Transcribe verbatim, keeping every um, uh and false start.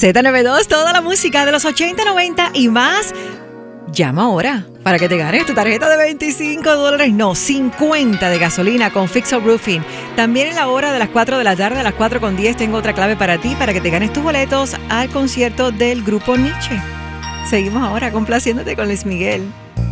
Z noventa y dos, toda la música de los ochenta, noventa y más. Llama ahora para que te ganes tu tarjeta de veinticinco dólares, no, cincuenta de gasolina con Fixo Roofing. También en la hora de las cuatro de la tarde, a las cuatro con diez, tengo otra clave para ti, para que te ganes tus boletos al concierto del grupo Nietzsche. Seguimos ahora complaciéndote con Luis Miguel.